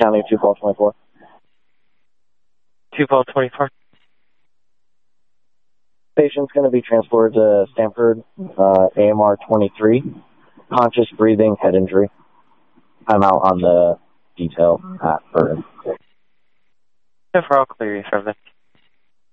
County 21224. 21224. Patient's going to be transported to Stanford, AMR 23. Conscious breathing, head injury. I'm out on the detail at Burton. I'll clear you from this.